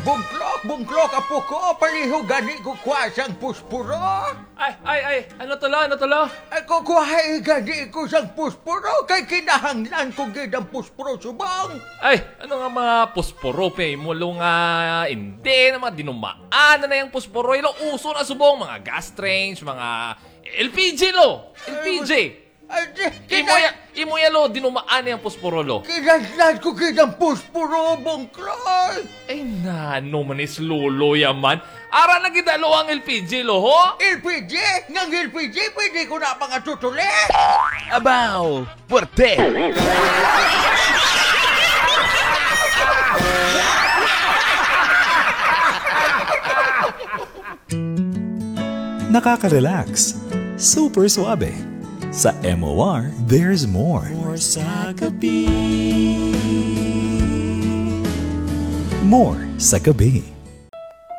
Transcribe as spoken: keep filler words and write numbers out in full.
bungklok, bungklok apo ko, paliho gani ko kwasang puspuro. Ay, ay, ay, ano to lo, ano to lo? Ako kuhay gani ko sang puspuro, kay kinahanglan ko gid ang puspuro subong. Ay, ano nga mga pusporo, pe, mulo nga, hindi na mga dinumaan na na yung pusporo, ilo, uso na subong, mga gas trains, mga L P G lo, L P G. Ay, Imuya, imuya lo, dinumaan na yung pusporo lo. kinahanglan ko gid ang puspuro, bungklok. Ay, nano man is lolo yaman. Ara na gidalo ang L P G lo, ho? L P G? Ngang L P G, pwede ko na pang atutuli. Abaw! Puerte! Nakaka-relax. Super suabe. Sa M O R, there's more. More sa gabi. More sa gabi.